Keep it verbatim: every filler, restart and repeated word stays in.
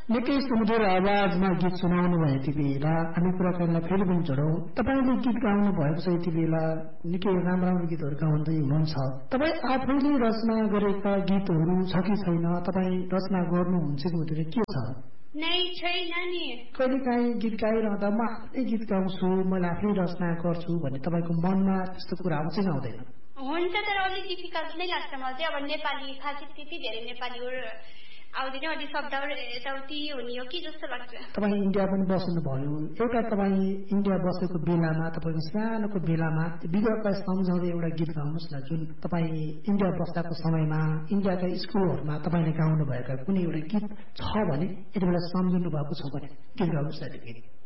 निकै सुमधुर आवाजमा गीत सुनाउनु भयो यति बेला हामी कुराकानीलाई फेरि पनि जोडौं। तपाईले गीत गाउनु भएको छ यति बेला, निकै राम्रो राम्रो गीतहरू गाउँदै हुनुहुन्छ। तपाई आफैले रचना गरेका गीतहरू छ कि छैन? तपाई रचना गर्नुहुन्छ कि हुँदैन, के छ? नै छैन नि। कहिले काहीँ गीत गाइरहँदा म आफ्नै गीत गाउँछु, मैले आफै रचना गर्छु भन्ने तपाईको मनमा त्यस्तो कुरा आउँछ कि आउँदैन? हुन्छ, तर अलिक डिफिकल्ट नै लाग्छ मलाई चाहिँ। अब नेपाली खासै त्यति धेरै नेपालीहरू आउँदैन, अलि शब्दहरू यताउति हुने हो कि जस्तो लाग्छ। तपाईँ इन्डिया पनि बस्नु भयो, एउटा तपाईँ इन्डिया बसेको बेलामा, तपाईँको सानोको बेलामा विगतलाई सम्झाउँदै एउटा गीत गाउनुहोस् न, जुन तपाईँ इन्डिया बस्दाको समयमा इन्डियाका स्कुलहरूमा तपाईँले गाउनु भएका कुनै एउटा गीत छ भने यति बेला सम्झिनु भएको छ भने गीत गाउनुहोस् न।